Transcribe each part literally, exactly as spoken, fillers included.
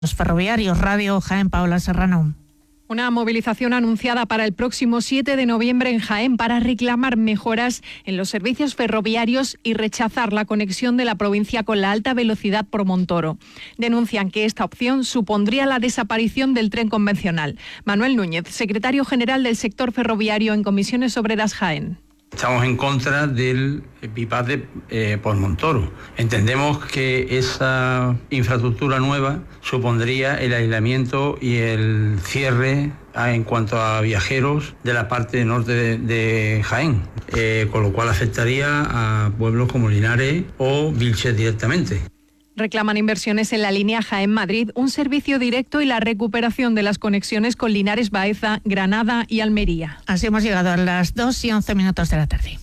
Los ferroviarios. Radio Jaén, Paola Serrano. Una movilización anunciada para el próximo siete de noviembre en Jaén para reclamar mejoras en los servicios ferroviarios y rechazar la conexión de la provincia con la alta velocidad por Montoro. Denuncian que esta opción supondría la desaparición del tren convencional. Manuel Núñez, secretario general del sector ferroviario en Comisiones Obreras Jaén. Estamos en contra del bypass de eh, por Montoro. Entendemos que esa infraestructura nueva supondría el aislamiento y el cierre a, en cuanto a viajeros de la parte norte de, de Jaén, eh, con lo cual afectaría a pueblos como Linares o Vilches directamente. Reclaman inversiones en la línea Jaén-Madrid, un servicio directo y la recuperación de las conexiones con Linares, Baeza, Granada y Almería. Así hemos llegado a las dos y once minutos de la tarde.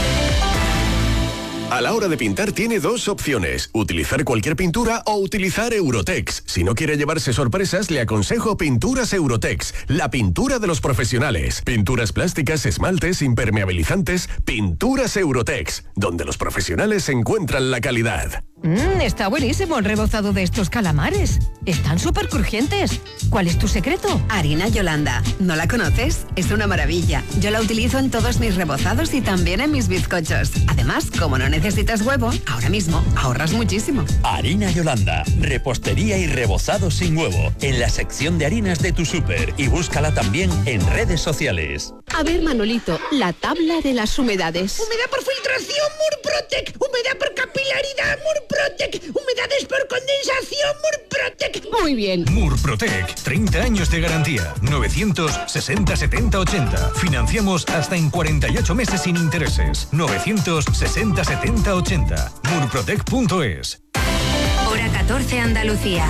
A la hora de pintar tiene dos opciones, utilizar cualquier pintura o utilizar Eurotex. Si no quiere llevarse sorpresas, le aconsejo Pinturas Eurotex, la pintura de los profesionales. Pinturas plásticas, esmaltes, impermeabilizantes, Pinturas Eurotex, donde los profesionales encuentran la calidad. Mmm, está buenísimo el rebozado de estos calamares. Están súper crujientes. ¿Cuál es tu secreto? Harina Yolanda. ¿No la conoces? Es una maravilla. Yo la utilizo en todos mis rebozados y también en mis bizcochos. Además, como no necesitas huevo, ahora mismo ahorras muchísimo. Harina Yolanda. Repostería y rebozado sin huevo. En la sección de harinas de tu súper. Y búscala también en redes sociales. A ver, Manolito, la tabla de las humedades. Humedad por filtración, Murprotec. Humedad por capilaridad, Murprotec. Humedades por condensación, Murprotec. Muy bien. Murprotec, treinta años de garantía. novecientos sesenta setenta ochenta. Financiamos hasta en cuarenta y ocho meses sin intereses. novecientos sesenta setenta ochenta. murprotec punto es. Hora catorce, Andalucía.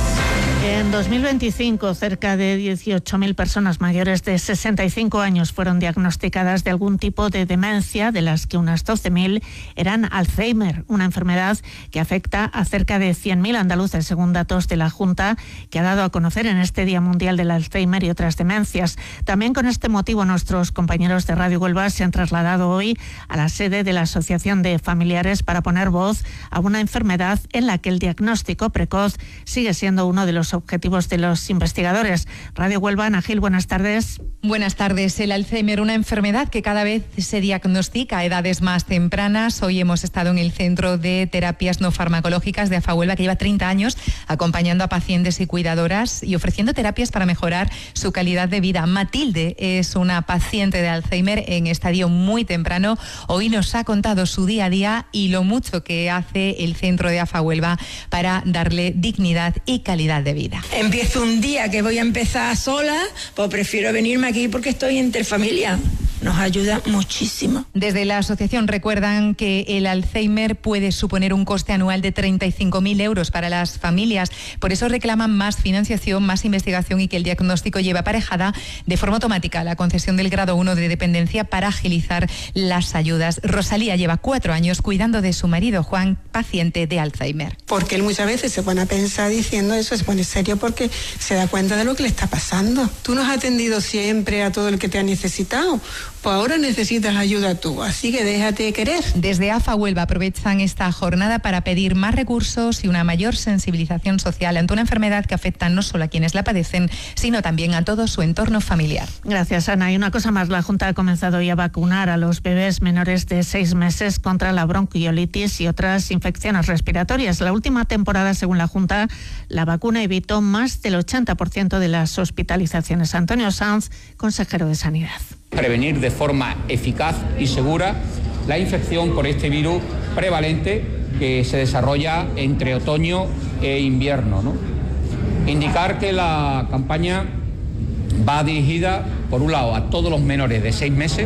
En dos mil veinticinco, cerca de dieciocho mil personas mayores de sesenta y cinco años fueron diagnosticadas de algún tipo de demencia, de las que unas doce mil eran Alzheimer, una enfermedad que afecta a cerca de cien mil andaluces, según datos de la Junta, que ha dado a conocer en este Día Mundial del Alzheimer y otras demencias. También con este motivo, nuestros compañeros de Radio Huelva se han trasladado hoy a la sede de la Asociación de Familiares para poner voz a una enfermedad en la que el diagnóstico precoz sigue siendo uno de los objetivos de los investigadores. Radio Huelva, Ana Gil, buenas tardes. Buenas tardes. El Alzheimer, una enfermedad que cada vez se diagnostica a edades más tempranas. Hoy hemos estado en el Centro de Terapias No Farmacológicas de AFA Huelva, que lleva treinta años acompañando a pacientes y cuidadoras y ofreciendo terapias para mejorar su calidad de vida. Matilde es una paciente de Alzheimer en estadio muy temprano. Hoy nos ha contado su día a día y lo mucho que hace el Centro de AFA Huelva para darle dignidad y calidad de vida. Empiezo un día que voy a empezar sola, pues prefiero venirme aquí porque estoy entre familia. Nos ayuda muchísimo. Desde la asociación recuerdan que el Alzheimer puede suponer un coste anual de treinta y cinco mil euros para las familias. Por eso reclaman más financiación, más investigación y que el diagnóstico lleve aparejada de forma automática la concesión del grado uno de dependencia para agilizar las ayudas. Rosalía lleva cuatro años cuidando de su marido Juan, paciente de Alzheimer. Porque él muchas veces se pone a pensar diciendo eso, se pone serio porque se da cuenta de lo que le está pasando. Tú nos has atendido siempre a todo el que te ha necesitado. Pues ahora necesitas ayuda tú, así que déjate querer. Desde AFA Huelva aprovechan esta jornada para pedir más recursos y una mayor sensibilización social ante una enfermedad que afecta no solo a quienes la padecen, sino también a todo su entorno familiar. Gracias, Ana. Y una cosa más, la Junta ha comenzado ya a vacunar a los bebés menores de seis meses contra la bronquiolitis y otras infecciones respiratorias. La última temporada, según la Junta, la vacuna evitó más del ochenta por ciento de las hospitalizaciones. Antonio Sanz, consejero de Sanidad. Prevenir de forma eficaz y segura la infección por este virus prevalente que se desarrolla entre otoño e invierno, ¿no? Indicar que la campaña va dirigida, por un lado, a todos los menores de seis meses,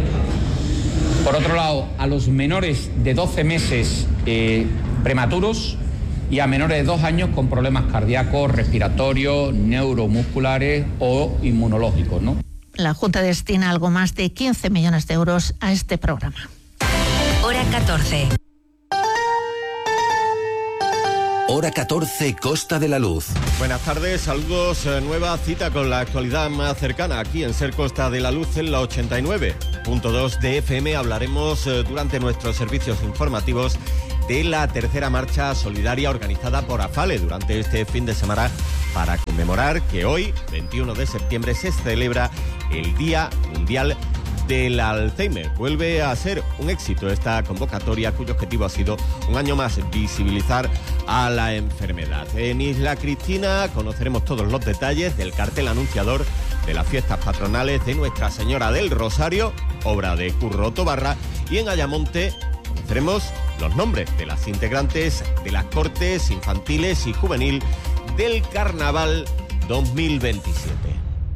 por otro lado, a los menores de doce meses eh, prematuros y a menores de dos años con problemas cardíacos, respiratorios, neuromusculares o inmunológicos, ¿no? La Junta destina algo más de quince millones de euros a este programa. Hora catorce. Hora catorce, Costa de la Luz. Buenas tardes, saludos. Nueva cita con la actualidad más cercana aquí en Ser Costa de la Luz en la ochenta y nueve punto dos de F M. Hablaremos durante nuestros servicios informativos de la tercera marcha solidaria organizada por AFALE durante este fin de semana para conmemorar que hoy, veintiuno de septiembre, se celebra el Día Mundial del Alzheimer. Vuelve a ser un éxito esta convocatoria, cuyo objetivo ha sido un año más visibilizar a la enfermedad. En Isla Cristina conoceremos todos los detalles del cartel anunciador de las fiestas patronales de Nuestra Señora del Rosario, obra de Curro Tobarra, y en Ayamonte conoceremos los nombres de las integrantes de las cortes infantiles y juvenil del Carnaval dos mil veintisiete.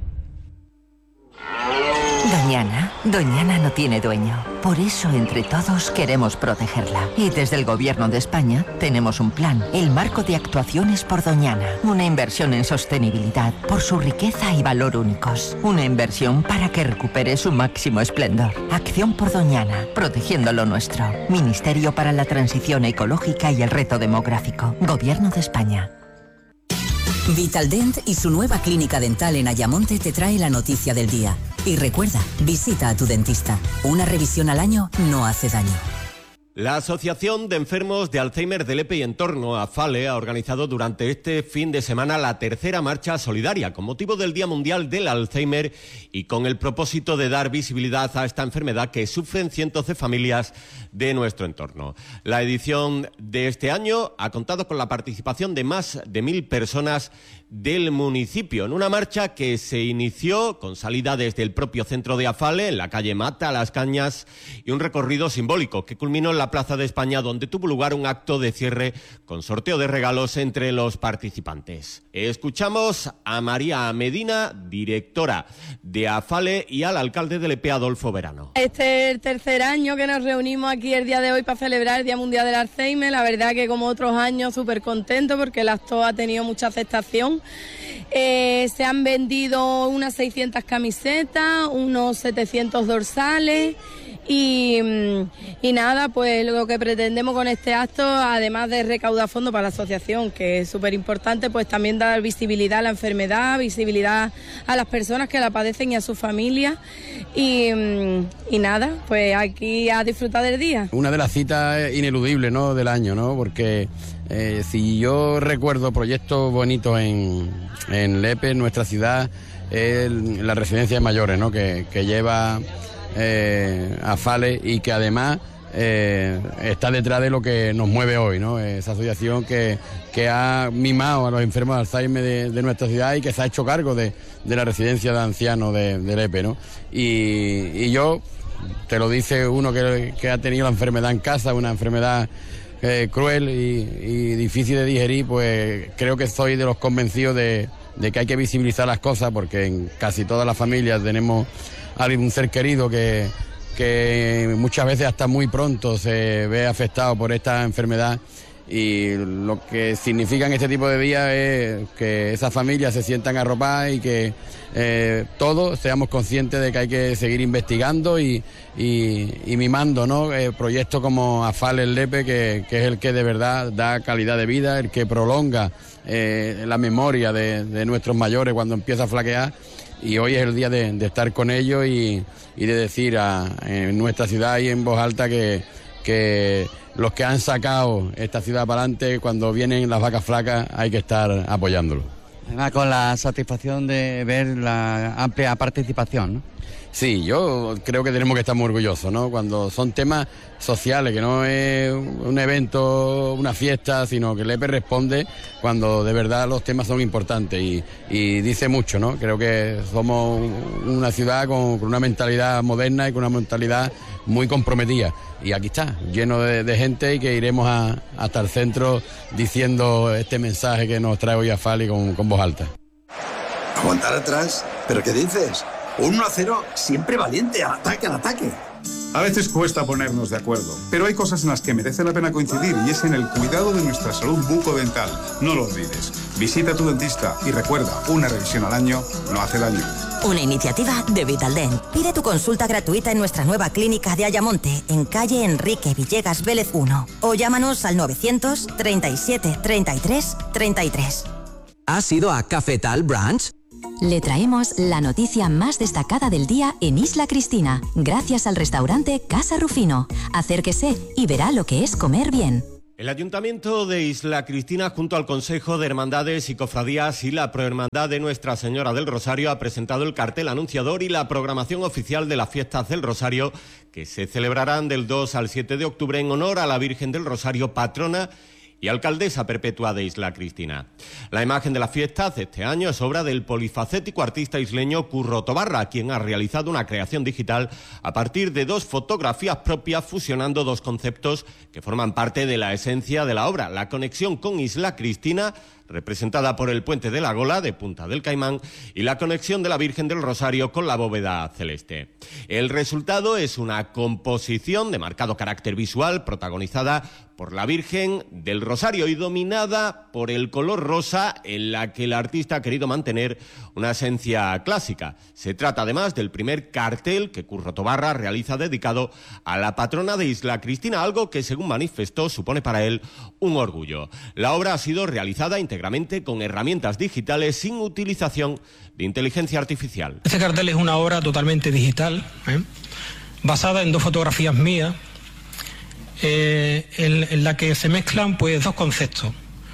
Doñana, Doñana no tiene dueño. Por eso, entre todos, queremos protegerla. Y desde el Gobierno de España tenemos un plan, el Marco de Actuaciones por Doñana. Una inversión en sostenibilidad, por su riqueza y valor únicos. Una inversión para que recupere su máximo esplendor. Acción por Doñana, protegiendo lo nuestro. Ministerio para la Transición Ecológica y el Reto Demográfico. Gobierno de España. Vitaldent y su nueva clínica dental en Ayamonte te trae la noticia del día. Y recuerda, visita a tu dentista. Una revisión al año no hace daño. La Asociación de Enfermos de Alzheimer de Lepe y Entorno, AFALE, ha organizado durante este fin de semana la tercera marcha solidaria con motivo del Día Mundial del Alzheimer y con el propósito de dar visibilidad a esta enfermedad que sufren cientos de familias de nuestro entorno. La edición de este año ha contado con la participación de más de mil personas del municipio, en una marcha que se inició con salida desde el propio centro de AFALE, en la calle Mata, Las Cañas, y un recorrido simbólico que culminó en la Plaza de España, donde tuvo lugar un acto de cierre con sorteo de regalos entre los participantes. Escuchamos a María Medina, directora de AFALE, y al alcalde de Lepe, Adolfo Verano. Este es el tercer año que nos reunimos aquí el día de hoy para celebrar el Día Mundial del Alzheimer. La verdad que como otros años súper contento porque el acto ha tenido mucha aceptación. Eh, se han vendido unas seiscientas camisetas, unos setecientos dorsales y, y nada, pues lo que pretendemos con este acto, además de recaudar fondos para la asociación, que es súper importante, pues también dar visibilidad a la enfermedad, visibilidad a las personas que la padecen y a sus familias y, y nada, pues aquí a disfrutar del día. Una de las citas ineludibles, ¿no?, del año, ¿no?, porque Eh, si yo recuerdo proyectos bonitos en, en Lepe, en nuestra ciudad, es la residencia de mayores, ¿no?, que, que lleva eh, AFALE y que además eh, está detrás de lo que nos mueve hoy, ¿no?, esa asociación que, que ha mimado a los enfermos de Alzheimer de, de nuestra ciudad y que se ha hecho cargo de, de la residencia de ancianos de, de Lepe, ¿no? Y, y yo, te lo dice uno que, que ha tenido la enfermedad en casa, una enfermedad Eh, cruel y, y difícil de digerir, pues creo que soy de los convencidos de, de que hay que visibilizar las cosas, porque en casi todas las familias tenemos algún ser querido que, que muchas veces hasta muy pronto se ve afectado por esta enfermedad, y lo que significan este tipo de días es que esas familias se sientan arropadas y que eh, todos seamos conscientes de que hay que seguir investigando y, y, y mimando, ¿no?, eh, proyectos como AFALE en Lepe, que, que es el que de verdad da calidad de vida, el que prolonga eh, la memoria de, de nuestros mayores cuando empieza a flaquear, y hoy es el día de, de estar con ellos y, y de decir a, en nuestra ciudad y en voz alta que, que los que han sacado esta ciudad para adelante, cuando vienen las vacas flacas hay que estar apoyándolo. Además, con la satisfacción de ver la amplia participación, ¿no? Sí, yo creo que tenemos que estar muy orgullosos, ¿no?, cuando son temas sociales, que no es un evento, una fiesta, sino que Lepe responde cuando de verdad los temas son importantes y, y dice mucho, ¿no? Creo que somos una ciudad con, con una mentalidad moderna y con una mentalidad muy comprometida, y aquí está, lleno de, de gente, y que iremos a, hasta el centro diciendo este mensaje que nos trae hoy AFALE con, con voz alta. ¿Aguantar atrás? ¿Pero qué dices? Un uno a cero siempre valiente, al ataque, al ataque. A veces cuesta ponernos de acuerdo, pero hay cosas en las que merece la pena coincidir, y es en el cuidado de nuestra salud bucodental. No lo olvides. Visita a tu dentista y recuerda, una revisión al año no hace daño. Una iniciativa de Vitaldent. Pide tu consulta gratuita en nuestra nueva clínica de Ayamonte, en calle Enrique Villegas Vélez uno, o llámanos al novecientos treinta y siete treinta y tres treinta y tres. ¿Has ido a Cafetal Brunch? Le traemos la noticia más destacada del día en Isla Cristina, gracias al restaurante Casa Rufino. Acérquese y verá lo que es comer bien. El Ayuntamiento de Isla Cristina, junto al Consejo de Hermandades y Cofradías y la Prohermandad de Nuestra Señora del Rosario, ha presentado el cartel anunciador y la programación oficial de las fiestas del Rosario, que se celebrarán del dos al siete de octubre en honor a la Virgen del Rosario, patrona y alcaldesa perpetua de Isla Cristina. La imagen de las fiestas de este año es obra del polifacético artista isleño Curro Tobarra, quien ha realizado una creación digital a partir de dos fotografías propias, fusionando dos conceptos que forman parte de la esencia de la obra: la conexión con Isla Cristina, representada por el puente de la Gola de Punta del Caimán, y la conexión de la Virgen del Rosario con la bóveda celeste. El resultado es una composición de marcado carácter visual, protagonizada por la Virgen del Rosario y dominada por el color rosa, en la que el artista ha querido mantener una esencia clásica. Se trata además del primer cartel que Curro Tobarra realiza dedicado a la patrona de Isla Cristina, algo que, según manifestó, supone para él un orgullo. La obra ha sido realizada íntegramente con herramientas digitales, sin utilización de inteligencia artificial. Este cartel es una obra totalmente digital, ¿eh? basada en dos fotografías mías, eh, en, en la que se mezclan pues dos conceptos.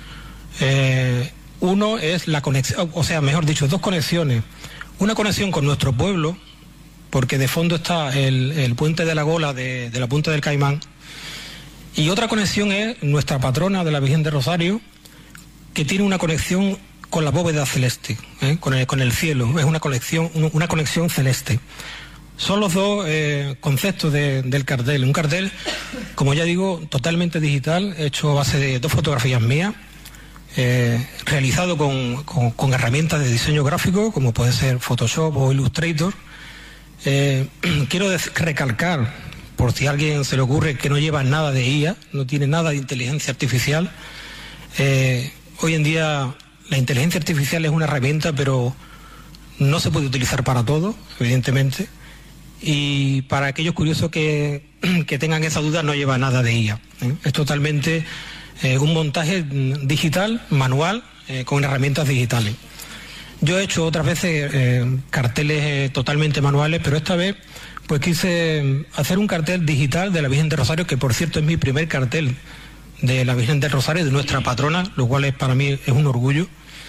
Eh, uno es la conexión, o sea, mejor dicho, dos conexiones. Una conexión con nuestro pueblo, porque de fondo está el, el puente de la Gola de, de la Punta del Caimán, y otra conexión es nuestra patrona de la Virgen del Rosario, que tiene una conexión con la bóveda celeste, ¿eh? con, el, con el cielo. Es una conexión, una conexión celeste. Son los dos eh, conceptos de, del cartel. Un cartel, como ya digo, totalmente digital, hecho a base de dos fotografías mías, eh, realizado con, con, con herramientas de diseño gráfico, como puede ser Photoshop o Illustrator. Eh, quiero recalcar, por si a alguien se le ocurre, que no lleva nada de I A, no tiene nada de inteligencia artificial. Eh, hoy en día la inteligencia artificial es una herramienta, pero no se puede utilizar para todo, evidentemente. Y para aquellos curiosos que, que tengan esa duda, no lleva nada de I A. ¿eh? Es totalmente eh, un montaje digital, manual, eh, con herramientas digitales. Yo he hecho otras veces eh, carteles eh, totalmente manuales, pero esta vez pues quise hacer un cartel digital de la Virgen del Rosario, que por cierto es mi primer cartel de la Virgen del Rosario, de nuestra patrona, lo cual es, para mí es un orgullo.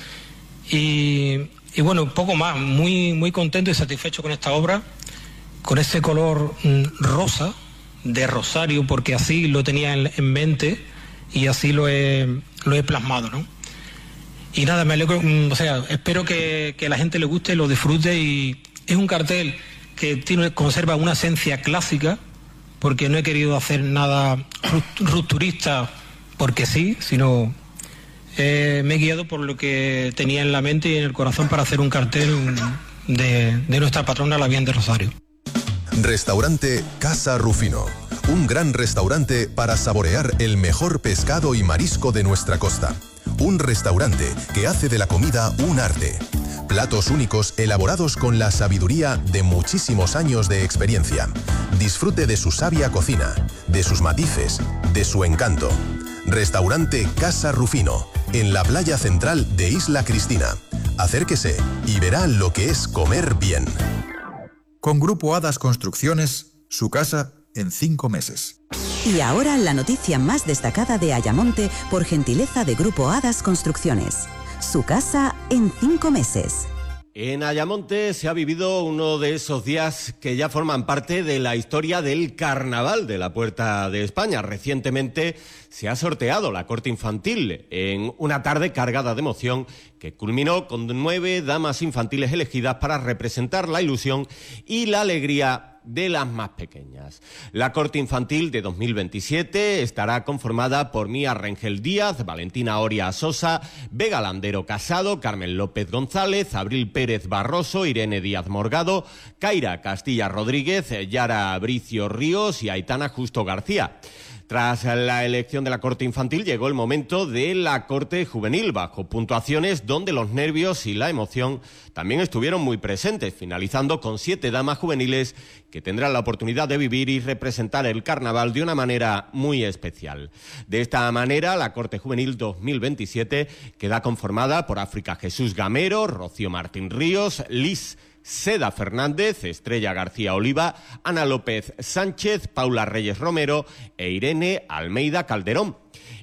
Y, y bueno, poco más, muy, muy contento y satisfecho con esta obra, con ese color mm, rosa, de rosario, porque así lo tenía en, en mente y así lo he, lo he plasmado, ¿no? Y nada, me alegro, mm, o sea, espero que, que a la gente le guste, lo disfrute, y es un cartel que tiene, conserva una esencia clásica, porque no he querido hacer nada rupturista porque sí, sino eh, me he guiado por lo que tenía en la mente y en el corazón para hacer un cartel de, de nuestra patrona, la Virgen del Rosario. Restaurante Casa Rufino, un gran restaurante para saborear el mejor pescado y marisco de nuestra costa. Un restaurante que hace de la comida un arte. Platos únicos elaborados con la sabiduría de muchísimos años de experiencia. Disfrute de su sabia cocina, de sus matices, de su encanto. Restaurante Casa Rufino, en la playa central de Isla Cristina. Acérquese y verá lo que es comer bien. Con Grupo Hadas Construcciones, su casa en cinco meses. Y ahora la noticia más destacada de Ayamonte por gentileza de Grupo Hadas Construcciones. Su casa en cinco meses. En Ayamonte se ha vivido uno de esos días que ya forman parte de la historia del Carnaval de la Puerta de España. Recientemente se ha sorteado la corte infantil en una tarde cargada de emoción que culminó con nueve damas infantiles elegidas para representar la ilusión y la alegría de las más pequeñas. La corte infantil de dos mil veintisiete estará conformada por Mía Rengel Díaz, Valentina Oria Sosa, Vega Landero Casado, Carmen López González, Abril Pérez Barroso, Irene Díaz Morgado, Kaira Castilla Rodríguez, Yara Bricio Ríos y Aitana Justo García. Tras la elección de la corte infantil llegó el momento de la corte juvenil, bajo puntuaciones donde los nervios y la emoción también estuvieron muy presentes, finalizando con siete damas juveniles que tendrán la oportunidad de vivir y representar el carnaval de una manera muy especial. De esta manera, la corte juvenil dos mil veintisiete queda conformada por África Jesús Gamero, Rocío Martín Ríos, Liz Seda Fernández, Estrella García Oliva, Ana López Sánchez, Paula Reyes Romero e Irene Almeida Calderón.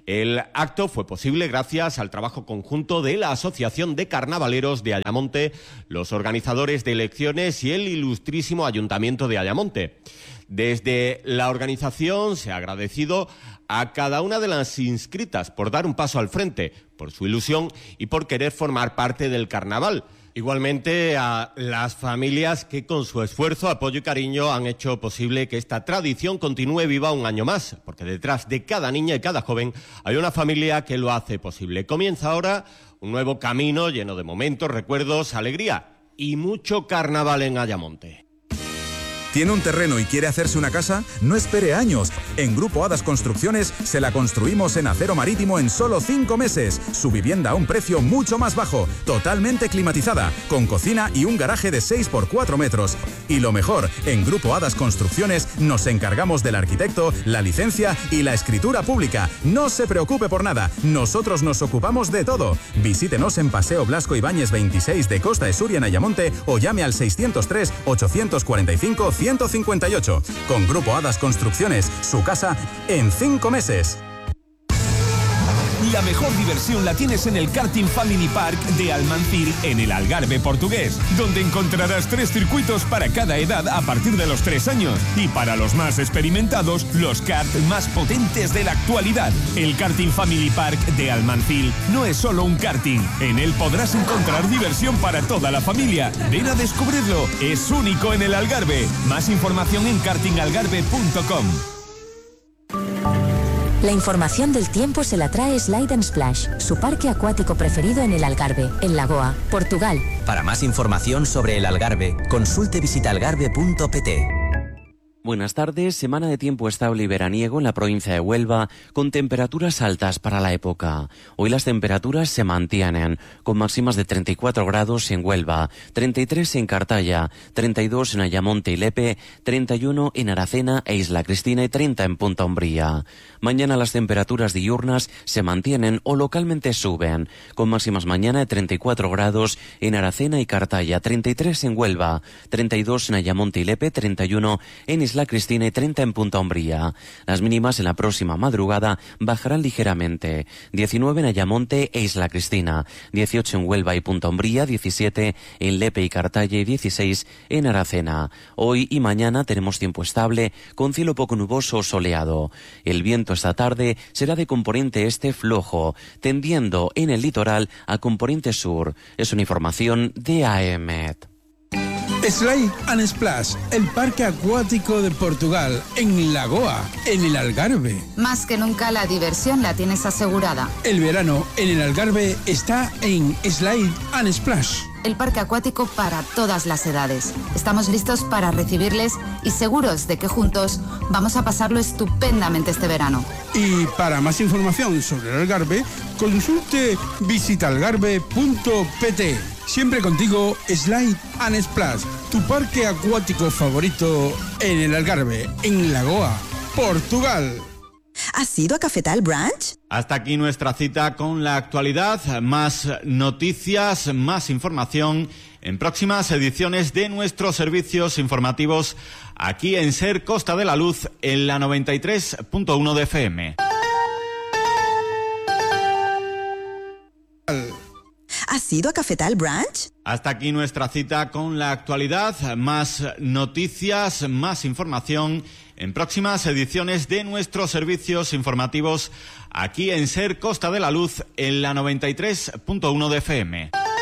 El acto fue posible gracias al trabajo conjunto de la Asociación de Carnavaleros de Ayamonte, los organizadores de elecciones y el ilustrísimo Ayuntamiento de Ayamonte. Desde la organización se ha agradecido a cada una de las inscritas por dar un paso al frente, por su ilusión y por querer formar parte del carnaval. Igualmente a las familias que con su esfuerzo, apoyo y cariño han hecho posible que esta tradición continúe viva un año más, porque detrás de cada niña y cada joven hay una familia que lo hace posible. Comienza ahora un nuevo camino lleno de momentos, recuerdos, alegría y mucho carnaval en Ayamonte. ¿Tiene un terreno y quiere hacerse una casa? No espere años. En Grupo Hadas Construcciones se la construimos en acero marítimo en solo cinco meses. Su vivienda a un precio mucho más bajo, totalmente climatizada, con cocina y un garaje de seis por cuatro metros. Y lo mejor, en Grupo Hadas Construcciones nos encargamos del arquitecto, la licencia y la escritura pública. No se preocupe por nada, nosotros nos ocupamos de todo. Visítenos en Paseo Blasco Ibáñez veintiséis de Costa de Suria en Ayamonte o llame al seiscientos tres, ochocientos cuarenta y cinco, ciento cincuenta y ocho. Con Grupo Hadas Construcciones, su casa en cinco meses. La mejor diversión la tienes en el Karting Family Park de Almancil en el Algarve portugués, donde encontrarás tres circuitos para cada edad a partir de los tres años y para los más experimentados, los karts más potentes de la actualidad. El Karting Family Park de Almancil no es solo un karting, en él podrás encontrar diversión para toda la familia. Ven a descubrirlo, es único en el Algarve. Más información en karting algarve punto com. La información del tiempo se la trae Slide and Splash, su parque acuático preferido en el Algarve, en Lagoa, Portugal. Para más información sobre el Algarve, consulte visitalgarve punto pt. Buenas tardes. Semana de tiempo estable y veraniego en la provincia de Huelva, con temperaturas altas para la época. Hoy las temperaturas se mantienen, con máximas de treinta y cuatro grados en Huelva, treinta y tres en Cartaya, treinta y dos en Ayamonte y Lepe, treinta y uno en Aracena e Isla Cristina y treinta en Punta Umbría. Mañana las temperaturas diurnas se mantienen o localmente suben, con máximas mañana de treinta y cuatro grados en Aracena y Cartaya, treinta y tres en Huelva, treinta y dos en Ayamonte y Lepe, treinta y uno en Isla Isla Cristina y treinta en Punta Umbría. Las mínimas en la próxima madrugada bajarán ligeramente. diecinueve en Ayamonte e Isla Cristina, dieciocho en Huelva y Punta Umbría, diecisiete en Lepe y Cartaya y dieciséis en Aracena. Hoy y mañana tenemos tiempo estable, con cielo poco nuboso o soleado. El viento esta tarde será de componente este flojo, tendiendo en el litoral a componente sur. Es una información de A E M E T. Slide and Splash, el parque acuático de Portugal, en Lagoa, en el Algarve. Más que nunca la diversión la tienes asegurada. El verano en el Algarve está en Slide and Splash. El parque acuático para todas las edades. Estamos listos para recibirles y seguros de que juntos vamos a pasarlo estupendamente este verano. Y para más información sobre el Algarve, consulte visitalgarve punto pt. Siempre contigo, Slide and Splash, tu parque acuático favorito en el Algarve, en Lagoa, Portugal. ¿Has ido a Cafetal Branch? Hasta aquí nuestra cita con la actualidad. Más noticias, más información en próximas ediciones de nuestros servicios informativos aquí en SER Costa de la Luz en la noventa y tres punto uno de F M. ¿Has ido a Cafetal Branch? Hasta aquí nuestra cita con la actualidad. Más noticias, más información en próximas ediciones de nuestros servicios informativos aquí en SER Costa de la Luz en la noventa y tres punto uno de F M.